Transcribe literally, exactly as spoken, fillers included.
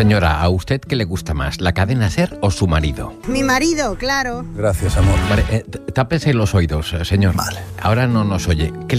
Señora, ¿a usted qué le gusta más, la cadena SER o su marido? Mi marido, claro. Gracias, amor. Vale, eh, tápese los oídos, señor. Vale. Ahora no nos oye. ¿Qué